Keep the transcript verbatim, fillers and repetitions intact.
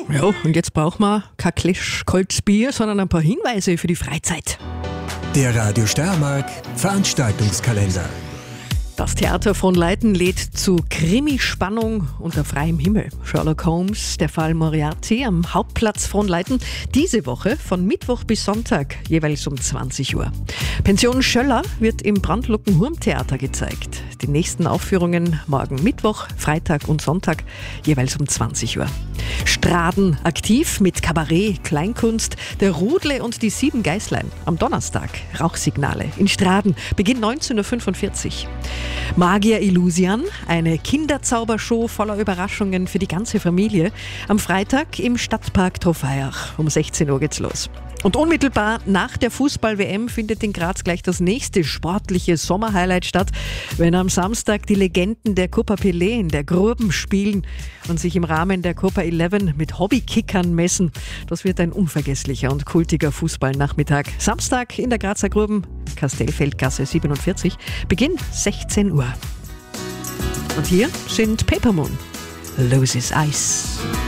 Ja, und jetzt brauchen wir kein Kläsch kaltes Bier, sondern ein paar Hinweise für die Freizeit. Der Radio Steiermark Veranstaltungskalender. Das Theater Fronleiten lädt zu Krimi-Spannung unter freiem Himmel. Sherlock Holmes, der Fall Moriarty am Hauptplatz Fronleiten. Diese Woche von Mittwoch bis Sonntag, jeweils um zwanzig Uhr. Pension Schöller wird im Brandlucken-Hurm-Theater gezeigt. Die nächsten Aufführungen morgen Mittwoch, Freitag und Sonntag, jeweils um zwanzig Uhr. Straden aktiv mit Kabarett, Kleinkunst, der Rudle und die Sieben Geißlein. Am Donnerstag Rauchsignale in Straden, Beginn neunzehn Uhr fünfundvierzig. Magier Illusian, eine Kinderzaubershow voller Überraschungen für die ganze Familie. Am Freitag im Stadtpark Trofeiach. Um sechzehn Uhr geht's los. Und unmittelbar nach der Fußball-W M findet in Graz gleich das nächste sportliche Sommerhighlight statt, wenn am Samstag die Legenden der Copa Pelé in der Gruben spielen und sich im Rahmen der Copa elf mit Hobbykickern messen. Das wird ein unvergesslicher und kultiger Fußballnachmittag. Samstag in der Grazer Gruben, Kastellfeldgasse siebenundvierzig, Beginn sechzehn Uhr. Und hier sind Paper Moon, Loses Ice.